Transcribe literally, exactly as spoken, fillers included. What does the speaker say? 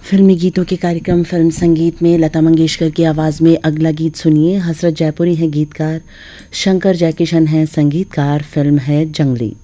फिल्मी गीतों के कार्यक्रम फिल्म संगीत में लता मंगेशकर की आवाज़ में अगला गीत सुनिए। हसरत जयपुरी हैं गीतकार, शंकर जयकिशन हैं संगीतकार। फिल्म है जंगली।